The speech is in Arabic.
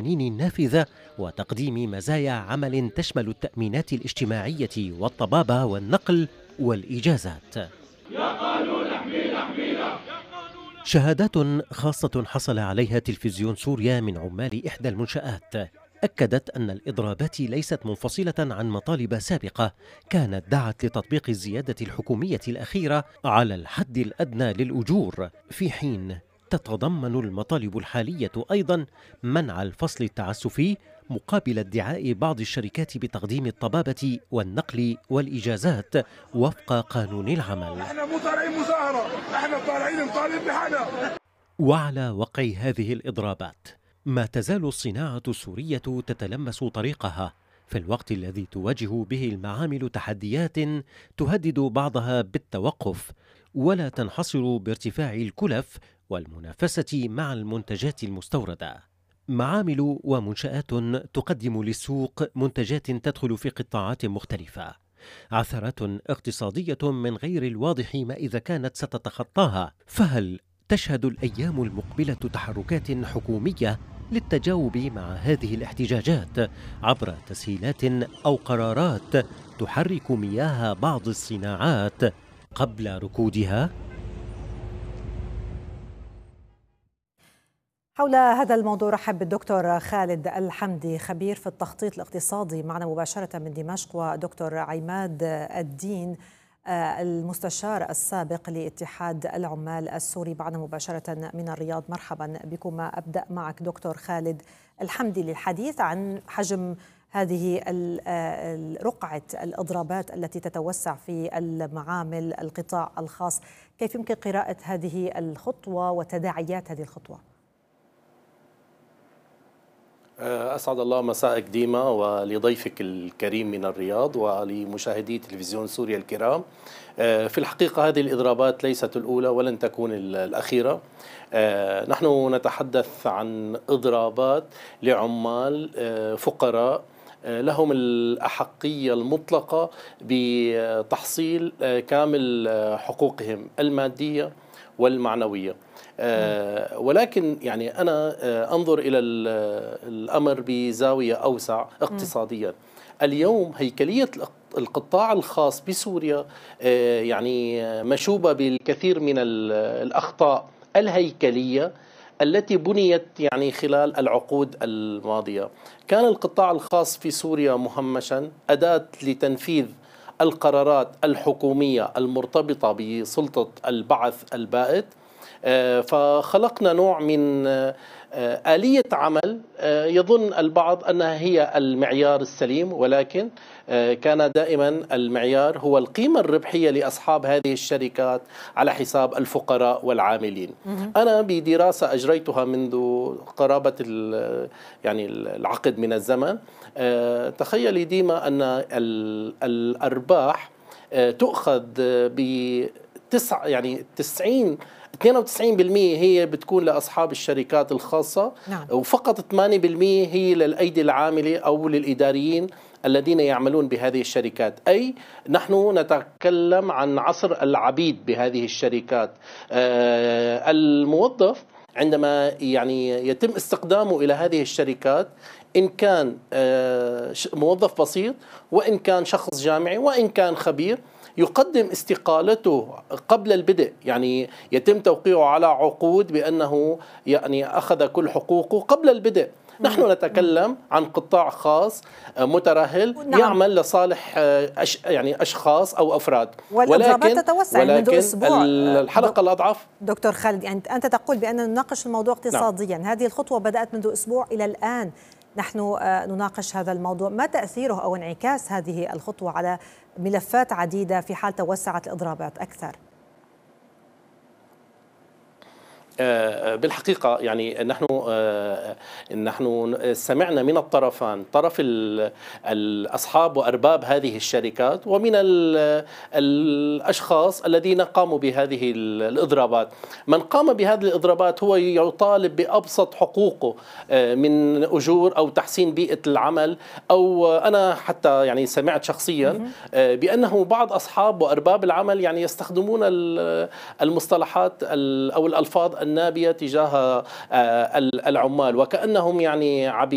القوانين النافذة وتقديم مزايا عمل تشمل التأمينات الاجتماعية والطبابة والنقل والإجازات. يا قانون احمينا احمينا. شهادات خاصة حصل عليها تلفزيون سوريا من عمال إحدى المنشآت أكدت أن الإضرابات ليست منفصلة عن مطالب سابقة كانت دعت لتطبيق الزيادة الحكومية الأخيرة على الحد الأدنى للأجور، في حين تتضمن المطالب الحالية أيضا منع الفصل التعسفي مقابل ادعاء بعض الشركات بتقديم الطبابة والنقل والإجازات وفق قانون العمل. احنا مو طالعين مظاهرة، احنا طالعين نطالب بحالنا. وعلى وقع هذه الإضرابات ما تزال الصناعة السورية تتلمس طريقها في الوقت الذي تواجه به المعامل تحديات تهدد بعضها بالتوقف ولا تنحصر بارتفاع الكلف والمنافسة مع المنتجات المستوردة. معامل ومنشآت تقدم للسوق منتجات تدخل في قطاعات مختلفة، عثرات اقتصادية من غير الواضح ما إذا كانت ستتخطاها، فهل تشهد الأيام المقبلة تحركات حكومية للتجاوب مع هذه الاحتجاجات عبر تسهيلات أو قرارات تحرك مياه بعض الصناعات قبل ركودها؟ حول هذا الموضوع رحب بالدكتور خالد الحمدي خبير في التخطيط الاقتصادي معنا مباشرة من دمشق، ودكتور عماد الدين المستشار السابق لاتحاد العمال السوري معنا مباشرة من الرياض. مرحبا بكم. أبدأ معك دكتور خالد الحمدي للحديث عن حجم هذه رقعة الإضرابات التي تتوسع في المعامل القطاع الخاص. كيف يمكن قراءة هذه الخطوة وتداعيات هذه الخطوة؟ أسعد الله مساءك ديما ولضيفك الكريم من الرياض ولمشاهدي تلفزيون سوريا الكرام. في الحقيقة هذه الإضرابات ليست الأولى ولن تكون الأخيرة. نحن نتحدث عن إضرابات لعمال فقراء لهم الأحقية المطلقة بتحصيل كامل حقوقهم المادية والمعنوية. ولكن يعني أنا أنظر إلى الأمر بزاوية أوسع اقتصاديا. اليوم هيكلية القطاع الخاص بسوريا يعني مشوبة بالكثير من الأخطاء الهيكلية التي بنيت يعني خلال العقود الماضية. كان القطاع الخاص في سوريا مهمشا، أداة لتنفيذ القرارات الحكومية المرتبطة بسلطة البعث البائد. فخلقنا نوع من آلية عمل يظن البعض أنها هي المعيار السليم، ولكن كان دائما المعيار هو القيمة الربحية لأصحاب هذه الشركات على حساب الفقراء والعاملين. أنا بدراسة أجريتها منذ قرابة يعني العقد من الزمن، تخيلي ديما أن الأرباح تؤخذ يعني 92% هي بتكون لأصحاب الشركات الخاصة. نعم. وفقط 8% هي للأيدي العاملة أو للإداريين الذين يعملون بهذه الشركات. أي نحن نتكلم عن عصر العبيد بهذه الشركات. الموظف عندما يعني يتم استخدامه إلى هذه الشركات، إن كان موظف بسيط وإن كان شخص جامعي وإن كان خبير، يقدم استقالته قبل البدء، يعني يتم توقيعه على عقود بأنه يعني أخذ كل حقوقه قبل البدء. نحن نتكلم عن قطاع خاص مترهل. نعم. يعمل لصالح يعني أشخاص أو أفراد، والإضرابات تتوسع منذ أسبوع. الحلقة الأضعف دكتور خالد، يعني أنت تقول بأن نناقش الموضوع اقتصاديا. نعم. هذه الخطوة بدأت منذ أسبوع إلى الآن نحن نناقش هذا الموضوع. ما تأثيره أو انعكاس هذه الخطوة على ملفات عديدة في حال توسعت الإضرابات أكثر؟ بالحقيقة يعني نحن سمعنا من الطرفان، طرف الأصحاب وأرباب هذه الشركات ومن الأشخاص الذين قاموا بهذه الإضرابات. من قام بهذه الإضرابات هو يطالب بأبسط حقوقه من أجور أو تحسين بيئة العمل، أو أنا حتى يعني سمعت شخصيا بأنه بعض أصحاب وأرباب العمل يعني يستخدمون المصطلحات أو الألفاظ النابية تجاه العمال وكأنهم يعني عبيد.